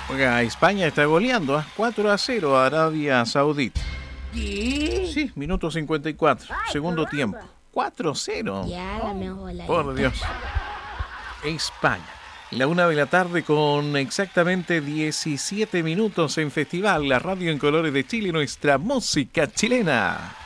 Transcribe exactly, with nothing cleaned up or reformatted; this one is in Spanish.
Oiga, España está goleando, ¿eh? cuatro a cero a Arabia Saudita. ¿Qué? Sí, minuto cincuenta y cuatro, Ay, segundo tiempo. caramba. cuatro a cero. Ya la menos Por voladita. Dios. España. La una de la tarde con exactamente diecisiete minutos en Festival, la radio en colores de Chile, nuestra música chilena.